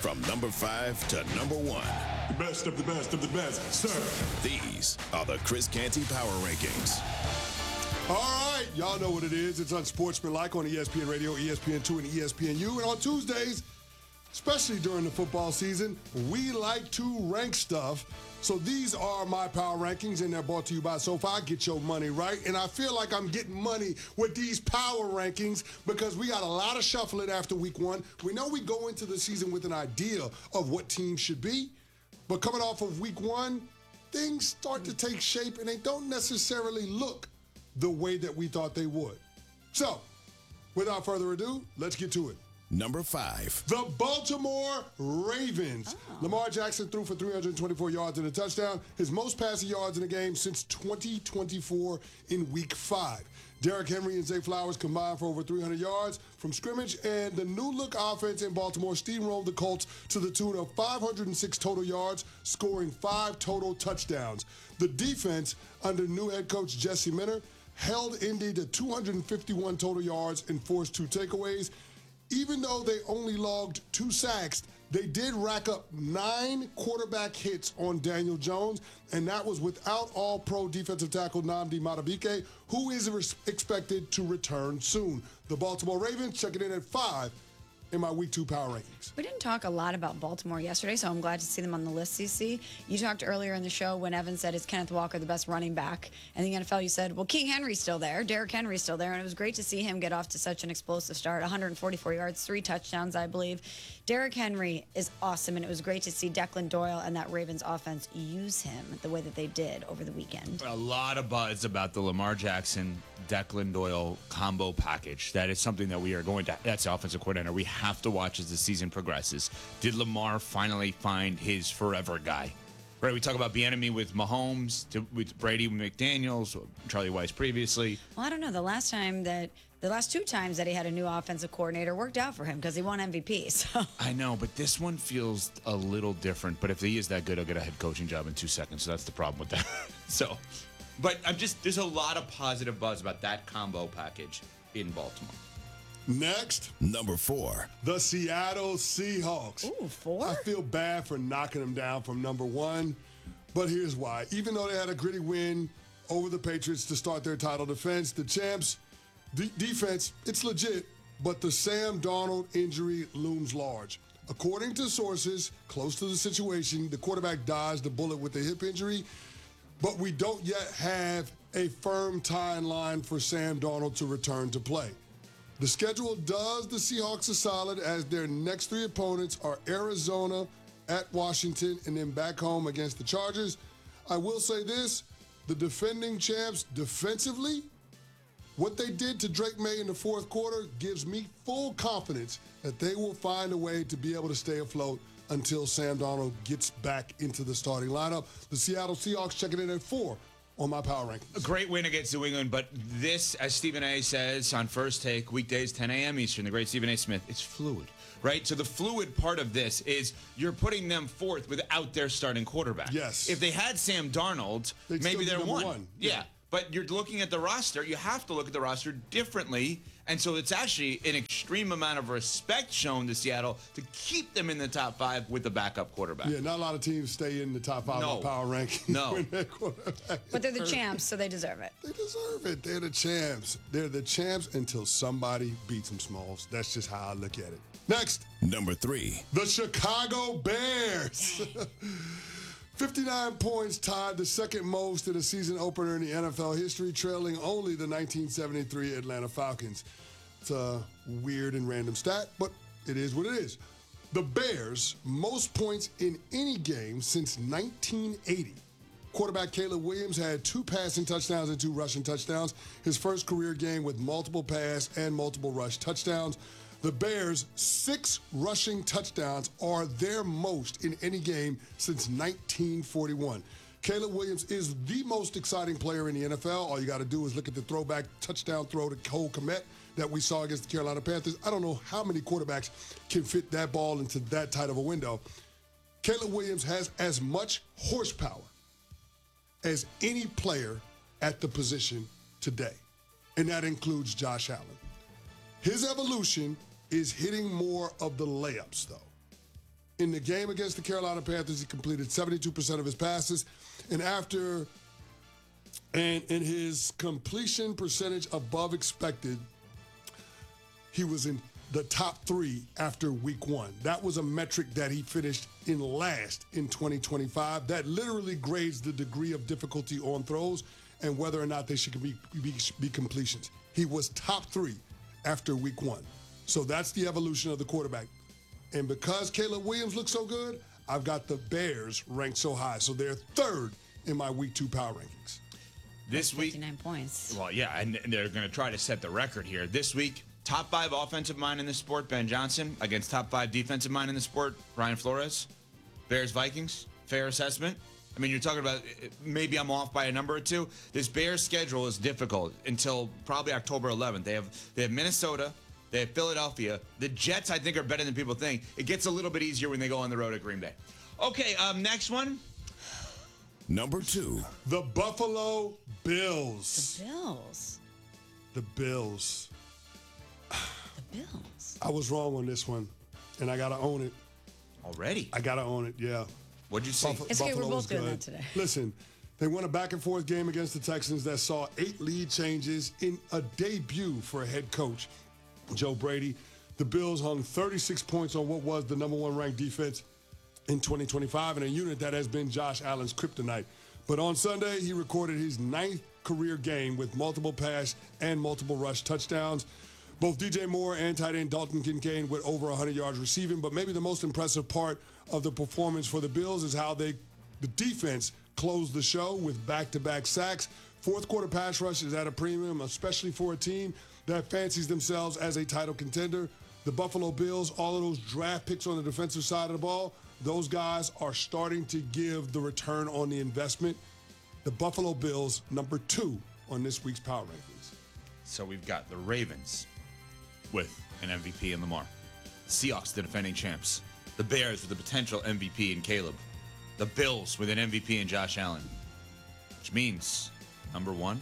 From number 5 to number 1. The best of the best of the best, sir. These are the Chris Canty Power Rankings. All right, y'all know what it is. It's Unsportsmanlike on ESPN Radio, ESPN2, and ESPNU. And on Tuesdays, especially during the football season, we like to rank stuff. So these are my power rankings, and they're brought to you by SoFi. Get your money right. And I feel like I'm getting money with these power rankings because we got a lot of shuffling after week 1. We know we go into the season with an idea of what teams should be. But coming off of week 1, things start to take shape, and they don't necessarily look the way that we thought they would. So, without further ado, let's get to it. Number 5. The Baltimore Ravens. Lamar Jackson threw for 324 yards and a touchdown, his most passing yards in a game since 2024 in week 5. Derrick Henry and Zay Flowers combined for over 300 yards from scrimmage, and the new-look offense in Baltimore steamrolled the Colts to the tune of 506 total yards, scoring 5 total touchdowns. The defense, under new head coach Jesse Minter, held Indy to 251 total yards and forced 2 takeaways. Even though they only logged 2 sacks, they did rack up 9 quarterback hits on Daniel Jones, and that was without all-pro defensive tackle Nnamdi Madubuike, who is expected to return soon. The Baltimore Ravens checking in at 5 in my Week 2 power rankings. We didn't talk a lot about Baltimore yesterday, so I'm glad to see them on the list, CC. You talked earlier in the show when Evan said, is Kenneth Walker the best running back? And the NFL, you said, well, King Henry's still there. Derrick Henry's still there. And it was great to see him get off to such an explosive start. 144 yards, 3 touchdowns, I believe. Derrick Henry is awesome, and it was great to see Declan Doyle and that Ravens offense use him the way that they did over the weekend. A lot of buzz about the Lamar Jackson, Declan Doyle combo package. That is something that we are going to, that's the offensive coordinator, we have to watch as the season progresses. Did Lamar finally find his forever guy? Right, we talk about Bieniemy with Mahomes, with Brady with McDaniels, Charlie Weiss previously. Well, I don't know. The last 2 times that he had a new offensive coordinator worked out for him because he won MVP. So I know, but this one feels a little different. But if he is that good, he'll get a head coaching job in 2 seconds. So that's the problem with that. But there's a lot of positive buzz about that combo package in Baltimore. Next, Number 4. the Seattle Seahawks. Ooh, 4? I feel bad for knocking them down from number 1, but here's why. Even though they had a gritty win over the Patriots to start their title defense, the champs' defense, it's legit, but the Sam Darnold injury looms large. According to sources close to the situation, the quarterback dodged the bullet with a hip injury, but we don't yet have a firm timeline for Sam Darnold to return to play. The schedule does the Seahawks a solid as their next 3 opponents are Arizona, at Washington, and then back home against the Chargers. I will say this, the defending champs defensively, what they did to Drake May in the 4th quarter gives me full confidence that they will find a way to be able to stay afloat until Sam Darnold gets back into the starting lineup. The Seattle Seahawks checking in at 4 on my power rankings. A great win against New England, but this, as Stephen A. says on First Take, weekdays 10 a.m. Eastern, the great Stephen A. Smith, it's fluid, right? So the fluid part of this is you're putting them 4th without their starting quarterback. Yes. If they had Sam Darnold, They'd maybe still they're be number 1. one. Yeah. But you're looking at the roster. You have to look at the roster differently. And so it's actually an extreme amount of respect shown to Seattle to keep them in the top 5 with the backup quarterback. Yeah, not a lot of teams stay in the top 5 on power rankings. No. When their quarterback But they're the champs, so they deserve it. They deserve it. They're the champs. They're the champs until somebody beats them, Smalls. That's just how I look at it. Next, Number 3. the Chicago Bears. 59 points, tied the second most in a season opener in the NFL history, trailing only the 1973 Atlanta Falcons. It's a weird and random stat, but it is what it is. The Bears, most points in any game since 1980. Quarterback Caleb Williams had 2 passing touchdowns and 2 rushing touchdowns. His first career game with multiple pass and multiple rush touchdowns. The Bears' 6 rushing touchdowns are their most in any game since 1941. Caleb Williams is the most exciting player in the NFL. All you got to do is look at the throwback touchdown throw to Cole Kmet that we saw against the Carolina Panthers. I don't know how many quarterbacks can fit that ball into that tight of a window. Caleb Williams has as much horsepower as any player at the position today, and that includes Josh Allen. His evolution is hitting more of the layups, though. In the game against the Carolina Panthers, he completed 72% of his passes. And in his completion percentage above expected, he was in the top 3 after week 1. That was a metric that he finished in last in 2025. That literally grades the degree of difficulty on throws and whether or not they should be completions. He was top 3 after week 1. So that's the evolution of the quarterback. And because Caleb Williams looks so good, I've got the Bears ranked so high. So they're 3rd in my week 2 power rankings. This week, 59 points. Well, yeah, and they're going to try to set the record here. This week, top 5 offensive mind in the sport, Ben Johnson, against top 5 defensive mind in the sport, Brian Flores. Bears-Vikings, fair assessment. I mean, you're talking about maybe I'm off by a number or 2. This Bears schedule is difficult until probably October 11th. They have Minnesota, they have Philadelphia. The Jets, I think, are better than people think. It gets a little bit easier when they go on the road at Green Bay. Okay, next one. Number 2. The Buffalo Bills. The Bills. The Bills. The Bills. I was wrong on this one, and I got to own it. Already? I got to own it, yeah. What'd you say? It's okay, we're Buffalo both was doing good. that today. Listen, they won a back-and-forth game against the Texans that saw 8 lead changes in a debut for a head coach, Joe Brady. The Bills hung 36 points on what was the number 1 ranked defense in 2025 and a unit that has been Josh Allen's kryptonite. But on Sunday, he recorded his 9th career game with multiple pass and multiple rush touchdowns. Both DJ Moore and tight end Dalton Kincaid with over 100 yards receiving. But maybe the most impressive part of the performance for the Bills is how the defense closed the show with back-to-back sacks. Fourth quarter pass rush is at a premium, especially for a team that fancies themselves as a title contender. The Buffalo Bills, all of those draft picks on the defensive side of the ball, those guys are starting to give the return on the investment. The Buffalo Bills, number 2 on this week's power rankings. So we've got the Ravens with an MVP in Lamar. Seahawks, the defending champs. The Bears with the potential MVP in Caleb. The Bills with an MVP in Josh Allen. Which means, number 1.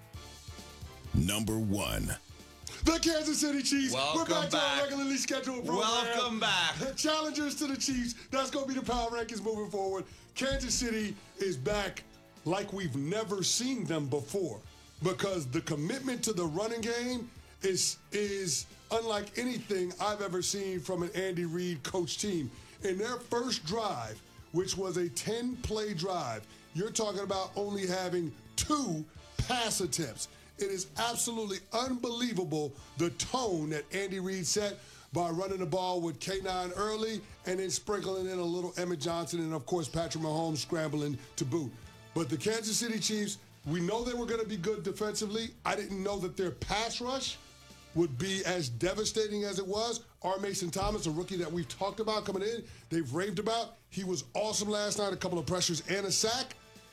Number 1. The Kansas City Chiefs. Welcome We're back to back. our regularly scheduled program. Welcome back. Challengers to the Chiefs. That's going to be the power rankings moving forward. Kansas City is back like we've never seen them before because the commitment to the running game is unlike anything I've ever seen from an Andy Reid coach team. In their first drive, which was a 10-play drive, you're talking about only having 2 pass attempts. It is absolutely unbelievable the tone that Andy Reid set by running the ball with K9 early and then sprinkling in a little Emmett Johnson and, of course, Patrick Mahomes scrambling to boot. But the Kansas City Chiefs, we know they were going to be good defensively. I didn't know that their pass rush would be as devastating as it was. R. Mason Thomas, a rookie that we've talked about coming in, they've raved about. He was awesome last night, a couple of pressures and a sack.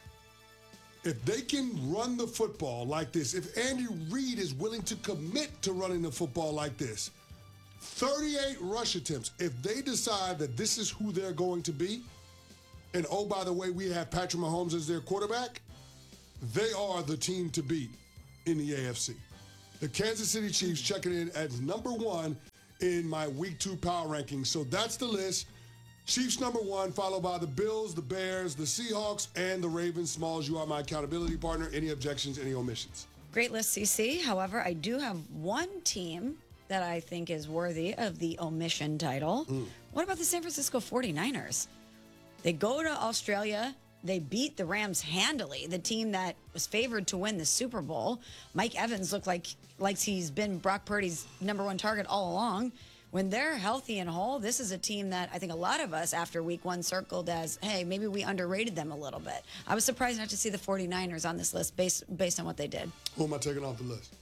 If they can run the football like this, if Andy Reid is willing to commit to running the football like this, 38 rush attempts, if they decide that this is who they're going to be, and oh, by the way, we have Patrick Mahomes as their quarterback, they are the team to beat in the AFC. The Kansas City Chiefs checking in as number 1 in my Week 2 power rankings. So that's the list. Chiefs number 1, followed by the Bills, the Bears, the Seahawks, and the Ravens. Smalls, you are my accountability partner. Any objections, any omissions? Great list, CC. However, I do have one team that I think is worthy of the omission title. What about the San Francisco 49ers? They go to Australia. They beat the Rams handily, the team that was favored to win the Super Bowl. Mike Evans looked like he's been Brock Purdy's number 1 target all along. When they're healthy and whole, this is a team that I think a lot of us after week 1 circled as, hey, maybe we underrated them a little bit. I was surprised not to see the 49ers on this list based on what they did. Who am I taking off the list?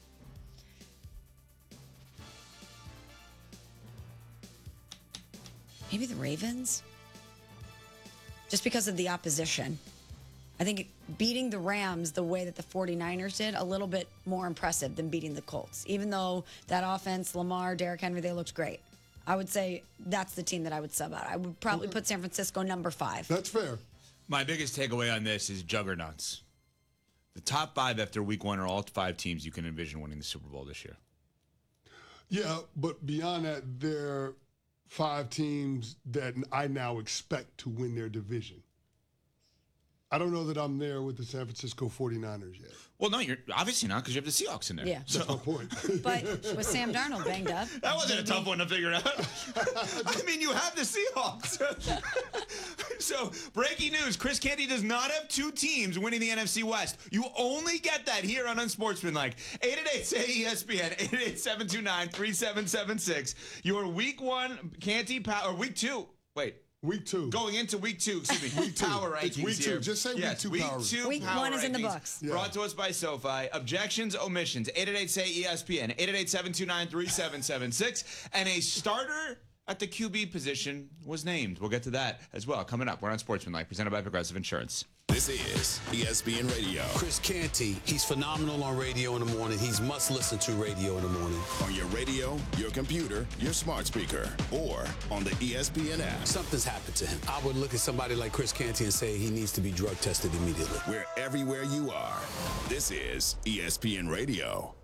Maybe the Ravens? Just because of the opposition. I think beating the Rams the way that the 49ers did, a little bit more impressive than beating the Colts. Even though that offense, Lamar, Derrick Henry, they looked great. I would say that's the team that I would sub out. I would probably put San Francisco number 5. That's fair. My biggest takeaway on this is juggernauts. The top 5 after week 1 are all 5 teams you can envision winning the Super Bowl this year. Yeah, but beyond that, they're 5 teams that I now expect to win their division. I don't know that I'm there with the San Francisco 49ers yet. Well, no, you're obviously not because you have the Seahawks in there. Yeah. That's my point. But with Sam Darnold banged up. That wasn't a tough one to figure out. I mean, you have the Seahawks. So, breaking news. Chris Canty does not have 2 teams winning the NFC West. You only get that here on Unsportsmanlike. 888-SAY-ESPN, 888-729-3776. Your week 1 Canty power, or week 2. Wait. Week 2. Going into week 2, excuse me. Week 2. Power rankings It's week 2. here. Just say week 2 power. Week 2 Week power 1 is in the rankings books. Yeah. Brought to us by SoFi. Objections, omissions. 888-SAY-ESPN, 888-729-3776. And a starter at the QB position was named. We'll get to that as well. Coming up, we're on Sportsmanlike, presented by Progressive Insurance. This is ESPN Radio. Chris Canty, he's phenomenal on radio in the morning. He's must listen to radio in the morning. On your radio, your computer, your smart speaker, or on the ESPN app. Something's happened to him. I would look at somebody like Chris Canty and say he needs to be drug tested immediately. We're everywhere you are. This is ESPN Radio.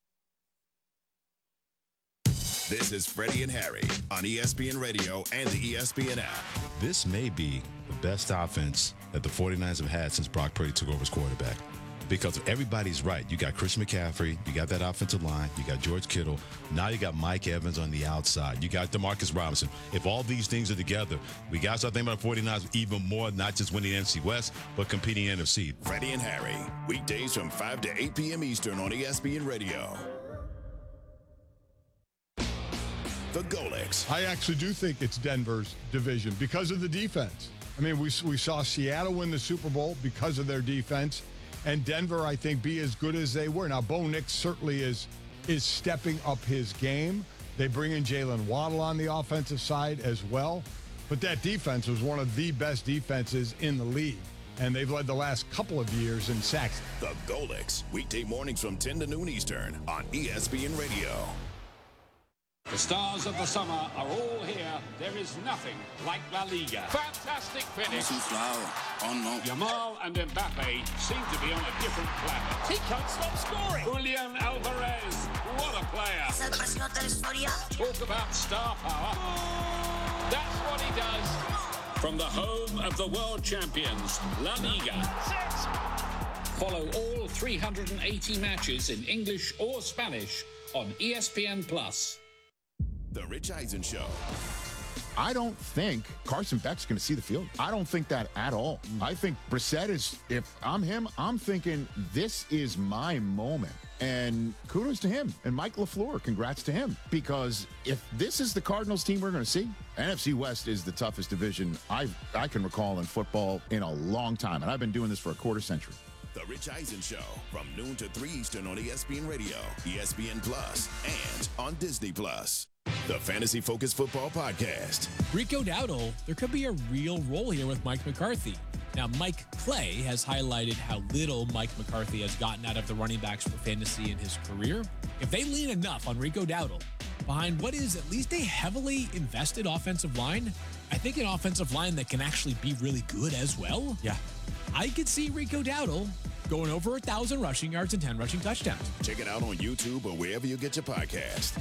This is Freddie and Harry on ESPN Radio and the ESPN app. This may be the best offense that the 49ers have had since Brock Purdy took over as quarterback. Because everybody's right. You got Christian McCaffrey. You got that offensive line. You got George Kittle. Now you got Mike Evans on the outside. You got DeMarcus Robinson. If all these things are together, we got to start thinking about the 49ers even more, not just winning the NFC West, but competing in the NFC. Freddie and Harry, weekdays from 5 to 8 p.m. Eastern on ESPN Radio. The Golics. I actually do think it's Denver's division because of the defense. I mean, we saw Seattle win the Super Bowl because of their defense, and Denver, I think, be as good as they were. Now, Bo Nix certainly is stepping up his game. They bring in Jalen Waddle on the offensive side as well, but that defense was one of the best defenses in the league, and they've led the last couple of years in sacks. The Golics, weekday mornings from 10 to noon Eastern on ESPN Radio. The stars of the summer are all here. There is nothing like La Liga. Fantastic finish. Yamal and Mbappe seem to be on a different planet. He can't stop scoring. Julian Alvarez, what a player. Talk about star power. That's what he does. From the home of the world champions, La Liga. Follow all 380 matches in English or Spanish on ESPN+. The Rich Eisen Show. I don't think Carson Beck's going to see the field. I don't think that at all. I think Brissett is, if I'm him, I'm thinking this is my moment. And kudos to him. And Mike LaFleur, congrats to him. Because if this is the Cardinals team we're going to see, NFC West is the toughest division I can recall in football in a long time. And I've been doing this for a quarter century. The Rich Eisen Show from noon to 3 Eastern on ESPN Radio, ESPN Plus, and on Disney Plus. The Fantasy Focus Football Podcast. Rico Dowdle, there could be a real role here with Mike McCarthy. Now, Mike Clay has highlighted how little Mike McCarthy has gotten out of the running backs for fantasy in his career. If they lean enough on Rico Dowdle behind what is at least a heavily invested offensive line, I think an offensive line that can actually be really good as well. Yeah. I could see Rico Dowdle going over 1,000 rushing yards and 10 rushing touchdowns. Check it out on YouTube or wherever you get your podcast.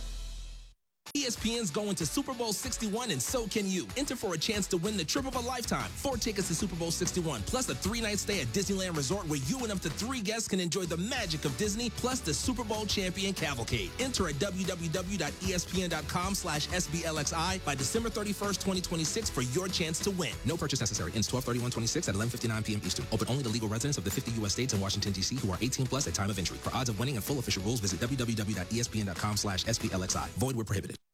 ESPN's going to Super Bowl 61, and so can you. Enter for a chance to win the trip of a lifetime. 4 tickets to Super Bowl 61, plus a 3-night stay at Disneyland Resort where you and up to 3 guests can enjoy the magic of Disney, plus the Super Bowl champion cavalcade. Enter at www.espn.com/SBLXI by December 31st, 2026 for your chance to win. No purchase necessary. Ends 12/31/26 at 11:59 p.m. Eastern. Open only to legal residents of the 50 U.S. states and Washington, D.C. who are 18 plus at time of entry. For odds of winning and full official rules, visit www.espn.com/SBLXI. Void where prohibited.